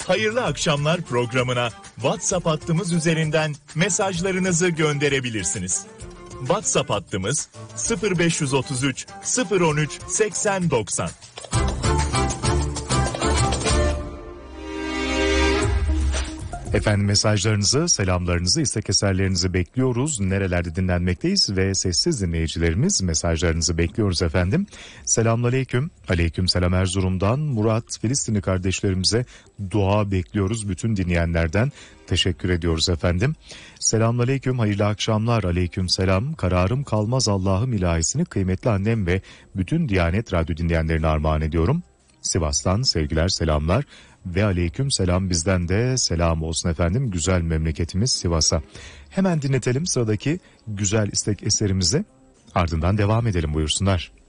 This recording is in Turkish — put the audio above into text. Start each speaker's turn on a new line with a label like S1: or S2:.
S1: Hayırlı akşamlar programına WhatsApp hattımız üzerinden mesajlarınızı gönderebilirsiniz. WhatsApp hattımız 0533 013 8090.
S2: Efendim mesajlarınızı, selamlarınızı, istek eserlerinizi bekliyoruz. Nerelerde dinlenmekteyiz ve sessiz dinleyicilerimiz mesajlarınızı bekliyoruz efendim. Selamünaleyküm. Aleykümselam Erzurum'dan Murat, Filistinli kardeşlerimize dua bekliyoruz. Bütün dinleyenlerden teşekkür ediyoruz efendim. Selamünaleyküm, hayırlı akşamlar. Aleykümselam. Kararım kalmaz Allah'ım ilahisini kıymetli annem ve bütün Diyanet Radyo dinleyenlerine armağan ediyorum. Sivas'tan sevgiler, selamlar. Ve aleyküm selam, bizden de selam olsun efendim güzel memleketimiz Sivas'a. Hemen dinletelim sıradaki güzel istek eserimizi, ardından devam edelim, buyursunlar.